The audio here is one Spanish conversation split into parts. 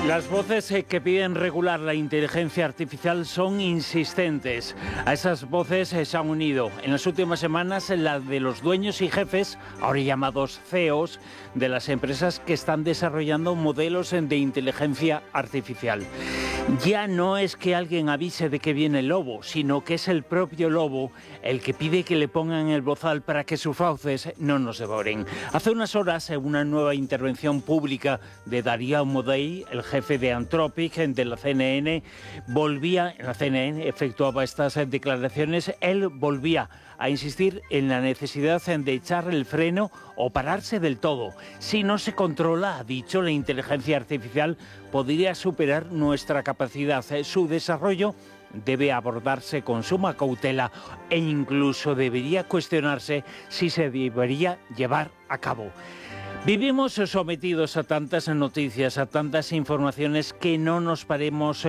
Las voces que piden regular la inteligencia artificial son insistentes. A esas voces se han unido en las últimas semanas la de los dueños y jefes, ahora llamados CEOs, de las empresas que están desarrollando modelos de inteligencia artificial. Ya no es que alguien avise de que viene el lobo, sino que es el propio lobo el que pide que le pongan el bozal para que sus fauces no nos devoren. Hace unas horas, en una nueva intervención pública de Darío Amodei, el jefe de Anthropic de la CNN, efectuaba estas declaraciones. Él volvía a insistir en la necesidad de echar el freno o pararse del todo. Si no se controla, ha dicho, la inteligencia artificial podría superar nuestra capacidad. Su desarrollo debe abordarse con suma cautela e incluso debería cuestionarse si se debería llevar a cabo. Vivimos sometidos a tantas noticias, a tantas informaciones, que no nos paremos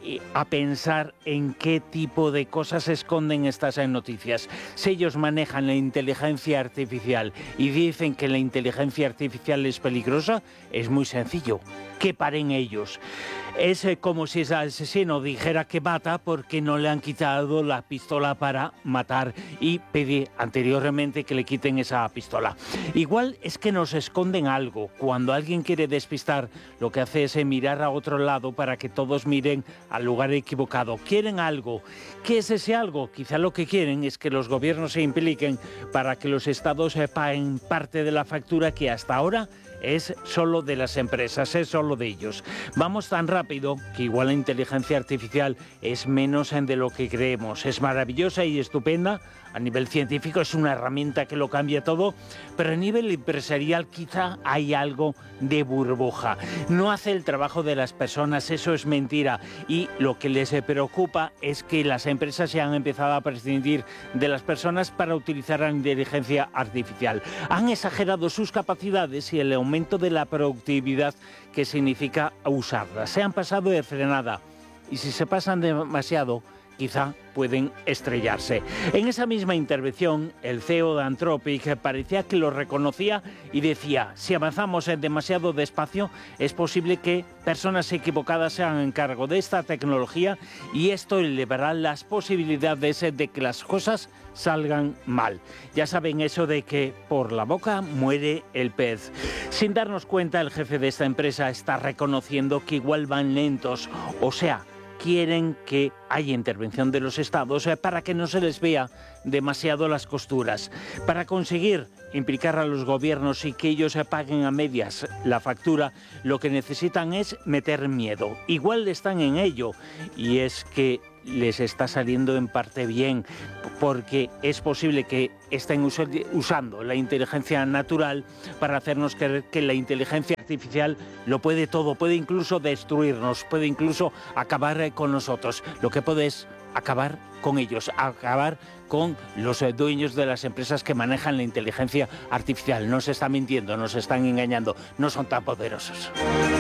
a pensar en qué tipo de cosas esconden estas noticias. Si ellos manejan la inteligencia artificial y dicen que la inteligencia artificial es peligrosa, es muy sencillo, que paren ellos. Es como si ese asesino dijera que mata porque no le han quitado la pistola para matar y pedí anteriormente que le quiten esa pistola. Igual es que nos esconden algo. Cuando alguien quiere despistar, lo que hace es mirar a otro lado para que todos miren al lugar equivocado. Quieren algo. ¿Qué es ese algo? Quizá lo que quieren es que los gobiernos se impliquen para que los estados paguen parte de la factura que hasta ahora es solo de las empresas, es solo de ellos. Vamos tan rápido que igual la inteligencia artificial es menos de lo que creemos. Es maravillosa y estupenda. A nivel científico es una herramienta que lo cambia todo, pero a nivel empresarial quizá hay algo de burbuja. No hace el trabajo de las personas, eso es mentira. Y lo que les preocupa es que las empresas ya han empezado a prescindir de las personas para utilizar la inteligencia artificial. Han exagerado sus capacidades y el aumento de la productividad que significa usarla. Se han pasado de frenada y si se pasan demasiado, quizá pueden estrellarse. En esa misma intervención, el CEO de Anthropic parecía que lo reconocía y decía: si avanzamos demasiado despacio, es posible que personas equivocadas se hagan cargo de esta tecnología y esto elevará las posibilidades de que las cosas salgan mal. Ya saben eso de que por la boca muere el pez. Sin darnos cuenta, el jefe de esta empresa está reconociendo que igual van lentos, o sea, quieren que haya intervención de los estados para que no se les vea demasiado las costuras. Para conseguir implicar a los gobiernos y que ellos paguen a medias la factura, lo que necesitan es meter miedo. Igual están en ello, y es que les está saliendo en parte bien, porque es posible que estén usando la inteligencia natural para hacernos creer que la inteligencia artificial lo puede todo, puede incluso destruirnos, puede incluso acabar con nosotros. Lo que puede es acabar con ellos, acabar con los dueños de las empresas que manejan la inteligencia artificial. Nos están mintiendo, nos están engañando, no son tan poderosos.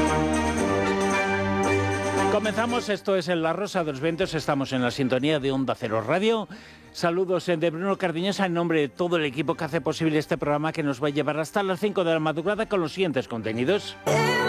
Comenzamos, esto es La Rosa de los Vientos, estamos en la sintonía de Onda Cero Radio. Saludos de Bruno Cardeñosa en nombre de todo el equipo que hace posible este programa, que nos va a llevar hasta las 5 de la madrugada con los siguientes contenidos.